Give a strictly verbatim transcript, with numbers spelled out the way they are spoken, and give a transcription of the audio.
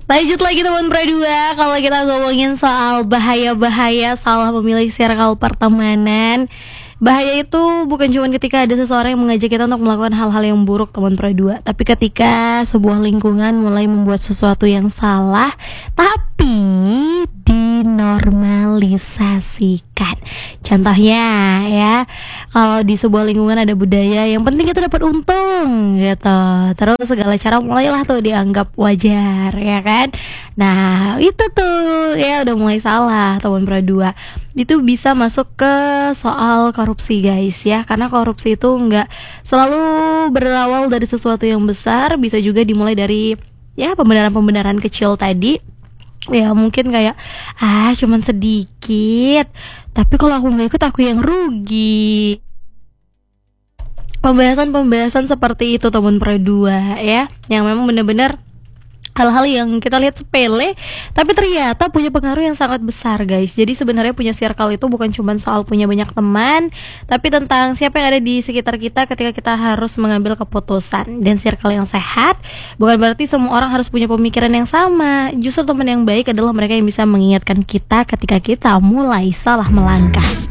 Lanjut lagi teman Pradua, kalau kita ngomongin soal bahaya-bahaya salah memilih circle pertemanan. Bahaya itu bukan cuma ketika ada seseorang yang mengajak kita untuk melakukan hal-hal yang buruk teman Pradua, tapi ketika sebuah lingkungan mulai membuat sesuatu yang salah tapi dinormalisasikan. Contohnya ya, kalau di sebuah lingkungan ada budaya yang penting kita dapat untung gitu, terus segala cara mulailah tuh dianggap wajar ya kan. Nah itu tuh ya udah mulai salah teman Pradua. Itu bisa masuk ke soal korupsi guys ya, karena korupsi itu nggak selalu berawal dari sesuatu yang besar, bisa juga dimulai dari ya pembenaran-pembenaran kecil tadi. Ya mungkin kayak ah cuman sedikit, tapi kalau aku nggak ikut aku yang rugi. Pembahasan-pembahasan seperti itu teman Pradua ya, yang memang benar-benar hal-hal yang kita lihat sepele tapi ternyata punya pengaruh yang sangat besar guys. Jadi sebenarnya punya circle itu bukan cuma soal punya banyak teman, tapi tentang siapa yang ada di sekitar kita ketika kita harus mengambil keputusan. Dan circle yang sehat bukan berarti semua orang harus punya pemikiran yang sama. Justru teman yang baik adalah mereka yang bisa mengingatkan kita ketika kita mulai salah melangkah.